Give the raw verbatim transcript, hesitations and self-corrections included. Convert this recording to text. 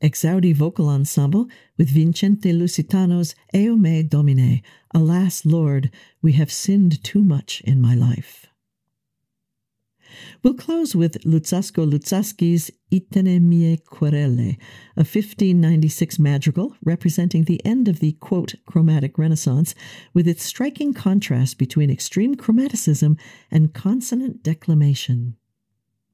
Exaudi Vocal Ensemble with Vincente Lusitano's Eo me Domine, Alas, Lord, we have sinned too much in my life. We'll close with Luzzasco Luzzaschi's Itene mie querele, a fifteen ninety-six madrigal representing the end of the, quote, chromatic renaissance, with its striking contrast between extreme chromaticism and consonant declamation.